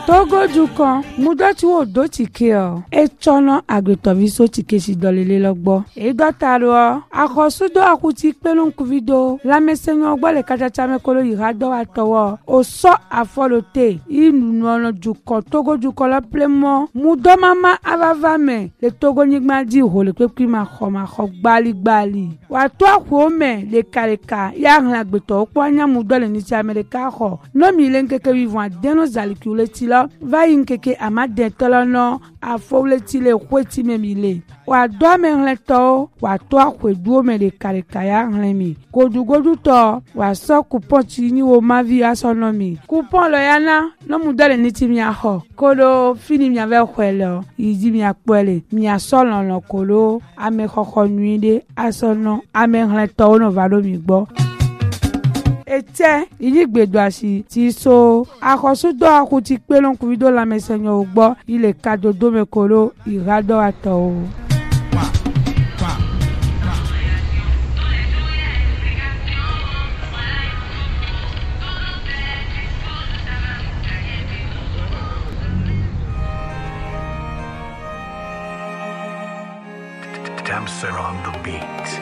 Togo dukan mudoti wo do tike o e chono agretoviso tike si dolele logbo e dotaro akosudo akuti pelon kuvido la mesenyo gbo le kachacha me kolo irado atowo o so afolote inu ono dukan Togo dukan lo plemo mudo mama avava me le Togo nigma di ho le pepi ma kho gbali wa to akwo me le kareka ya hlan agbeto opo anya mudo le ni ti America ho no mi le nkeke vivant deno zalikule va yinkeke amade tolono afowleti le kweti memile wa do me hleto wa to akweduo me le kareka ya hlemi godugodu to wa so coupon ti ni wo mavi asonomi coupon lo yana no mudole ni ti mi aho kolo fini mi ave kwelo yidi mi apele mi asolon lo kolo ame khokho nuide asono ame hleto no valo mi gbo ete iligbedo asi ti so akosudo akuti pelon kuvido la mesenyo ugbo ile kadodo mekolo irado ato Damser on the beat.